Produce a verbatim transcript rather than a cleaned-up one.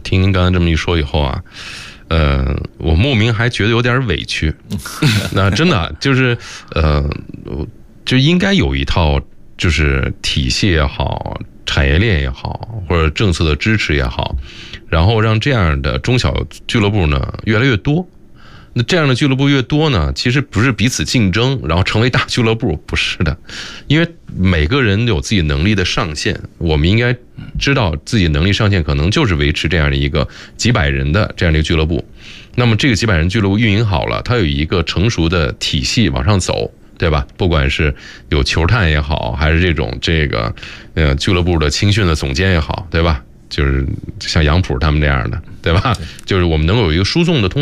听您刚才这么一说以后啊，呃，我莫名还觉得有点委屈。那真的就是呃，就应该有一套就是体系也好，产业链也好，或者政策的支持也好，然后让这样的中小俱乐部呢越来越多。那这样的俱乐部越多呢，其实不是彼此竞争，然后成为大俱乐部，不是的，因为每个人有自己能力的上限，我们应该知道自己能力上限可能就是维持这样的一个几百人的这样的一个俱乐部。那么这个几百人俱乐部运营好了，它有一个成熟的体系往上走，对吧？不管是有球探也好，还是这种这个呃俱乐部的青训的总监也好，对吧？就是像杨浦他们这样的，对吧？就是我们能够有一个输送的通